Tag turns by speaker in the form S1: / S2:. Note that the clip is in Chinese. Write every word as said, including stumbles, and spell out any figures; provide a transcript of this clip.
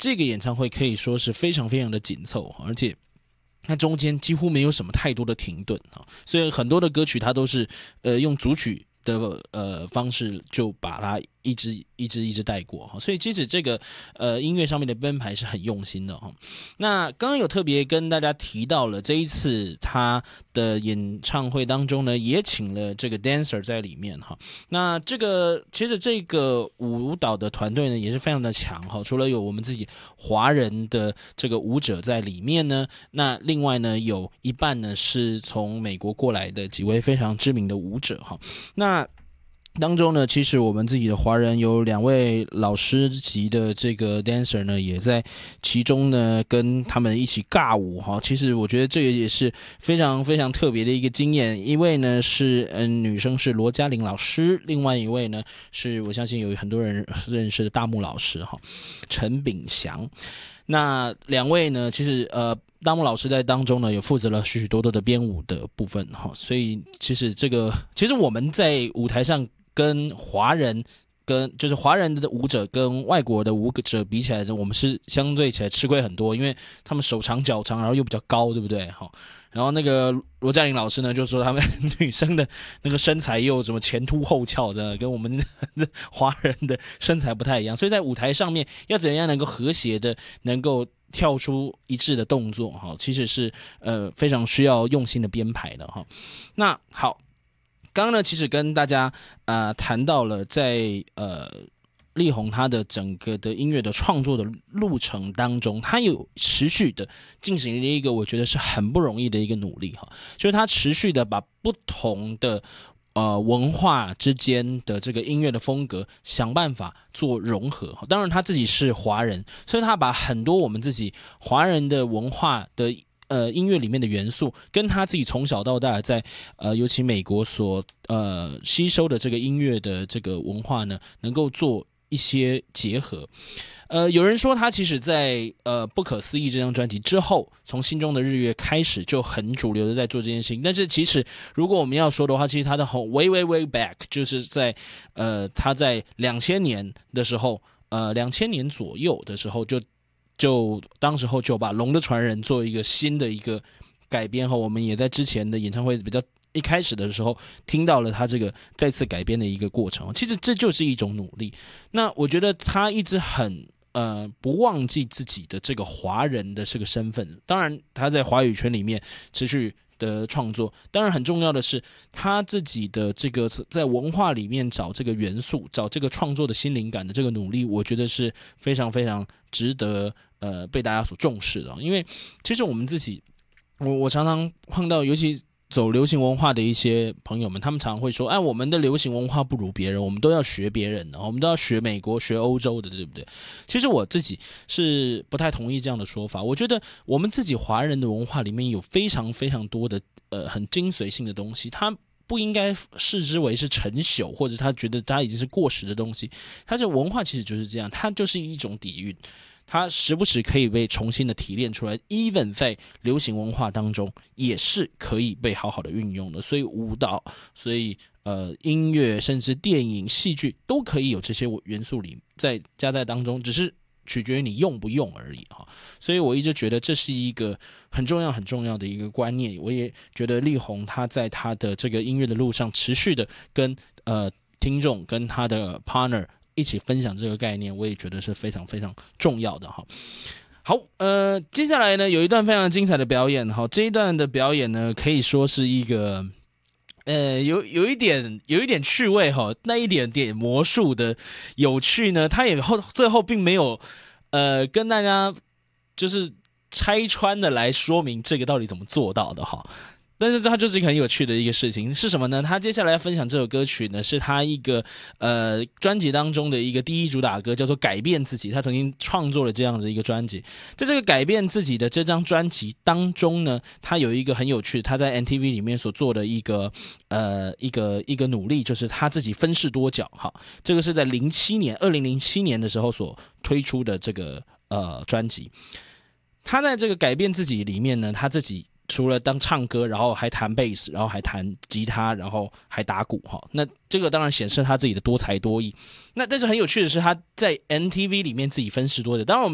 S1: 这个演唱会可以说是非常非常的紧凑，而且它中间几乎没有什么太多的停顿啊，所以很多的歌曲它都是呃用组曲的呃方式就把它一直一直一直带过哈，所以其实这个呃音乐上面的编排是很用心的哈。那刚刚有特别跟大家提到了，这一次他的演唱会当中呢，也请了这个 dancer 在里面哈。那这个其实这个舞蹈的团队呢也是非常的强哈，除了有我们自己华人的这个舞者在里面呢，那另外呢有一半呢是从美国过来的几位非常知名的舞者哈。那当中呢，其实我们自己的华人有两位老师级的这个 dancer 呢，也在其中呢跟他们一起尬舞哈。其实我觉得这个也是非常非常特别的一个经验。一位呢是嗯女生是罗嘉玲老师，另外一位呢是我相信有很多人认识的大木老师哈，陈炳祥。那两位呢，其实呃。大木老师在当中呢，有负责了许许多多的编舞的部分哈，所以其实这个，其实我们在舞台上跟华人跟就是华人的舞者跟外国的舞者比起来，我们是相对起来吃亏很多，因为他们手长脚长，然后又比较高，对不对？哈，然后那个罗嘉玲老师呢，就说他们女生的那个身材又怎么前凸后翘的，跟我们华人的身材不太一样，所以在舞台上面要怎样能够和谐的能够跳出一致的动作哈，其实是呃非常需要用心的编排的哈。那好，刚刚呢其实跟大家呃谈到了在呃力宏他的整个的音乐的创作的路程当中，他有持续的进行了一个我觉得是很不容易的一个努力哈，就是他持续的把不同的呃，文化之间的这个音乐的风格，想办法做融合。当然，他自己是华人，所以他把很多我们自己华人的文化的呃音乐里面的元素，跟他自己从小到大在呃尤其美国所呃吸收的这个音乐的这个文化呢，能够做一些结合。呃，有人说他其实在呃不可思议这张专辑之后，从心中的日月开始就很主流的在做这件事情。但是其实如果我们要说的话，其实他的 way way way back 就是在呃他在两千年的时候，呃两千年左右的时候就就当时候就把《龙的传人》做一个新的一个改编后，我们也在之前的演唱会比较一开始的时候听到了他这个再次改编的一个过程。其实这就是一种努力。那我觉得他一直很呃，不忘记自己的这个华人的这个身份，当然他在华语圈里面持续的创作，当然很重要的是他自己的这个在文化里面找这个元素，找这个创作的新灵感的这个努力，我觉得是非常非常值得呃被大家所重视的。因为其实我们自己，我我常常碰到，尤其走流行文化的一些朋友们，他们常常会说，哎，我们的流行文化不如别人，我们都要学别人的，我们都要学美国、学欧洲的，对不对？其实我自己是不太同意这样的说法。我觉得我们自己华人的文化里面有非常非常多的呃很精髓性的东西，它不应该视之为是陈朽，或者他觉得它已经是过时的东西。它这文化其实就是这样，它就是一种底蕴。它时不时可以被重新的提炼出来 ，even 在流行文化当中也是可以被好好的运用的。所以舞蹈，所以呃音乐，甚至电影、戏剧都可以有这些元素里在加在当中，只是取决于你用不用而已哈。所以我一直觉得这是一个很重要、很重要的一个观念。我也觉得力宏他在他的这个音乐的路上持续的跟呃听众、跟他的 partner。一起分享这个概念，我也觉得是非常非常重要的哈。好，呃，接下来呢有一段非常精彩的表演哈，这一段的表演呢可以说是一个，呃，有有一点有一点趣味哈，那一点点魔术的有趣呢，他也后最后并没有呃跟大家就是拆穿的来说明这个到底怎么做到的哈。但是它就是一个很有趣的一个事情，是什么呢？他接下来分享这首歌曲呢，是他一个呃专辑当中的一个第一主打歌，叫做《改变自己》。他曾经创作了这样的一个专辑，在这个《改变自己》的这张专辑当中呢，他有一个很有趣的，他在 M T V 里面所做的一个呃一个一个努力，就是他自己分饰多角。哈，这个是在零七年，二零零七年的时候所推出的这个呃专辑。他在这个《改变自己》里面呢，他自己除了当唱歌，然后还弹贝斯，然后还弹吉他，然后还打鼓哈。那这个当然显示他自己的多才多艺。那但是很有趣的是，他在 M T V 里面自己分饰多角。当然我们